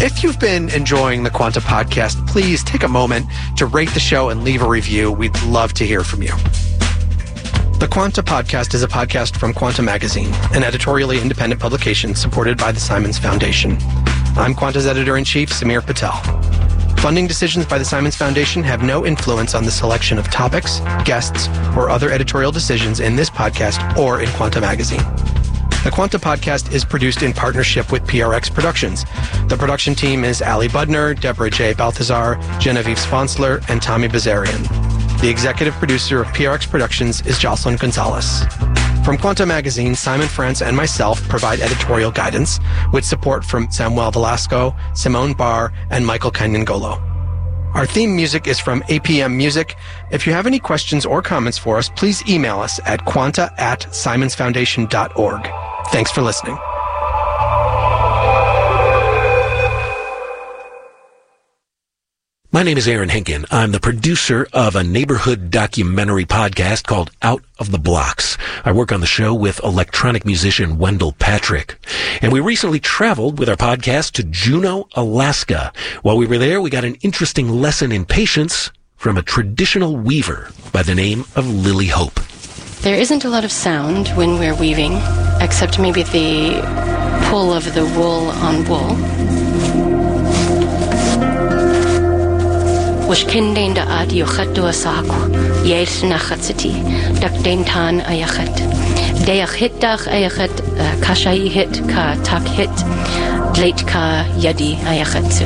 If you've been enjoying the Quanta Podcast, please take a moment to rate the show and leave a review. We'd love to hear from you. The Quanta Podcast is a podcast from Quanta Magazine, an editorially independent publication supported by the Simons Foundation. I'm Quanta's editor-in-chief, Samir Patel. Funding decisions by the Simons Foundation have no influence on the selection of topics, guests, or other editorial decisions in this podcast or in Quanta Magazine. The Quanta Podcast is produced in partnership with PRX Productions. The production team is Ali Budner, Deborah J. Balthazar, Genevieve Sponsler, and Tommy Bazarian. The executive producer of PRX Productions is Jocelyn Gonzalez. From Quanta Magazine, Simon France and myself provide editorial guidance with support from Samuel Velasco, Simone Barr, and Michael Kanyangolo. Our theme music is from APM Music. If you have any questions or comments for us, please email us at quanta@simonsfoundation.org. Thanks for listening. My name is Aaron Henkin. I'm the producer of a neighborhood documentary podcast called Out of the Blocks. I work on the show with electronic musician Wendell Patrick. And we recently traveled with our podcast to Juneau, Alaska. While we were there, we got an interesting lesson in patience from a traditional weaver by the name of Lily Hope. There isn't a lot of sound when we're weaving, except maybe the pull of the wool on wool. Wishkindain da ad yuchatu asaku, yes nachatsiti, dakdain tan ayachet. Deach hit dach ayachet, kashai hit ka tak hit, dleit ka yadi ayachetsu.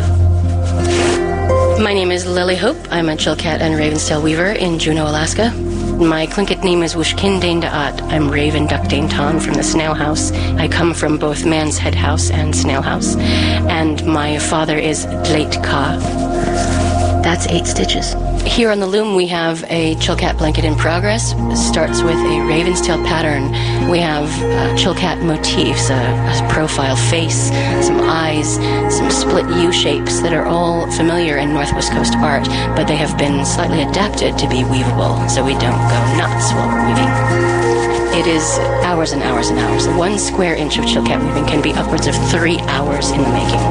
My name is Lily Hope. I'm a Chilkat and Ravenstail weaver in Juneau, Alaska. My Tlingit name is Wishkindain Da'at. I'm Raven Duckdain Tan from the Snail House. I come from both Man's Head House and Snail House. And my father is Dleit Ka. That's 8 stitches. Here on the loom we have a Chilkat blanket in progress. It starts with a raven's tail pattern. We have Chilkat motifs, a profile face, some eyes, some split U-shapes that are all familiar in Northwest Coast art, but they have been slightly adapted to be weavable, so we don't go nuts while we're weaving. It is hours and hours and hours. 1 square inch of Chilkat weaving can be upwards of 3 hours in the making.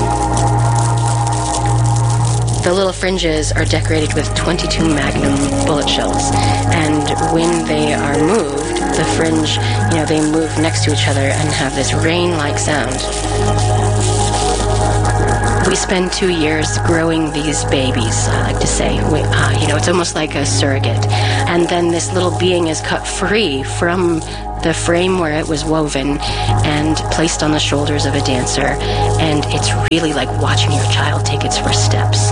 The little fringes are decorated with 22 Magnum bullet shells, and when they are moved, the fringe, they move next to each other and have this rain-like sound. We spend 2 years growing these babies, I like to say. It's almost like a surrogate. And then this little being is cut free from the frame where it was woven and placed on the shoulders of a dancer, and it's really like watching your child take its first steps.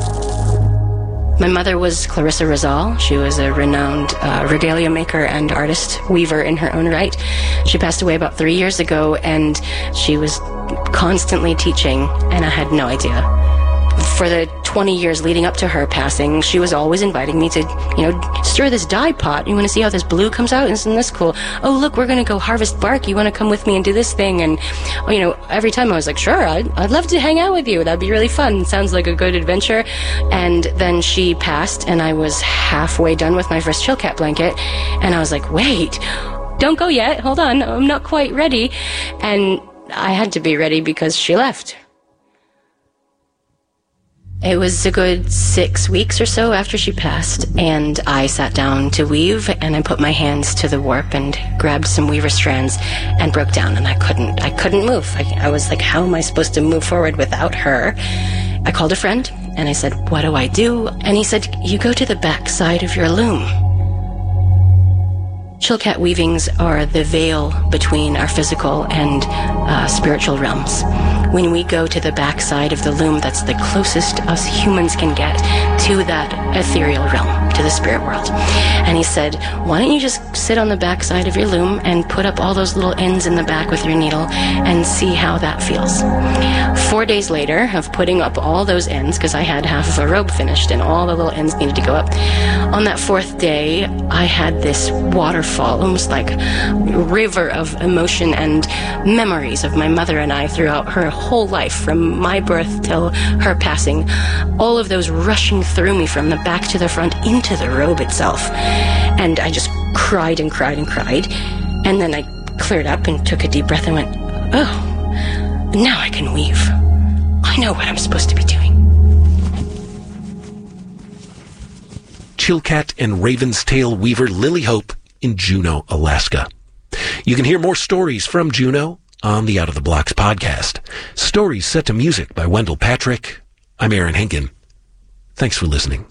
My mother was Clarissa Rizal. She was a renowned regalia maker and artist, weaver in her own right. She passed away about 3 years ago, and she was constantly teaching, and I had no idea. For the 20 years leading up to her passing, she was always inviting me to, stir this dye pot. You want to see how this blue comes out? Isn't this cool? Oh, look, we're going to go harvest bark. You want to come with me and do this thing? And, every time I was like, sure, I'd love to hang out with you. That'd be really fun. Sounds like a good adventure. And then she passed, and I was halfway done with my first Chilkat blanket. And I was like, wait, don't go yet. Hold on. I'm not quite ready. And I had to be ready because she left. It was a good 6 weeks or so after she passed, and I sat down to weave, and I put my hands to the warp and grabbed some weaver strands and broke down, and I couldn't move. I was like, how am I supposed to move forward without her? I called a friend, and I said, what do I do? And he said, you go to the back side of your loom. Chilkat weavings are the veil between our physical and spiritual realms. When we go to the back side of the loom, that's the closest us humans can get to that ethereal realm, to the spirit world. And he said, why don't you just sit on the back side of your loom and put up all those little ends in the back with your needle and see how that feels. 4 days later of putting up all those ends, because I had half of a robe finished and all the little ends needed to go up, on that 4th day, I had this waterfall, almost like a river of emotion and memories of my mother and I throughout her whole life, from my birth till her passing, all of those rushing through me from the back to the front into the robe itself. And I just cried and cried and cried, and then I cleared up and took a deep breath and went, oh, now I can weave. I I know what I'm supposed to be doing. Chilkat and Raven's Tail weaver Lily Hope in Juneau, Alaska. You can hear more stories from Juneau on the Out of the Blocks podcast. Stories set to music by Wendell Patrick. I'm Aaron Henkin. Thanks for listening.